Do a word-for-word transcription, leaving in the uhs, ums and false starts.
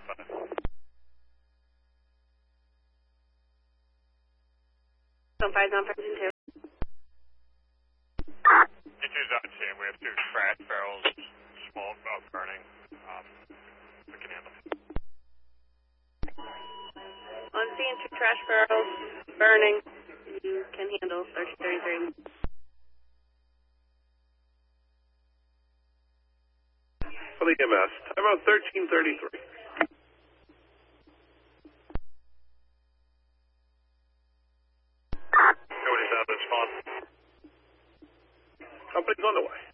five. Zone five, zone five, zone two. G two's on scene. We have two trash barrels, smoke uh, burning. Um, we can handle. On scene, two trash barrels burning. You can handle thirteen thirty-three. For the E M S, timeout thirteen thirty-three. Nobody's out of response. Company's on the way.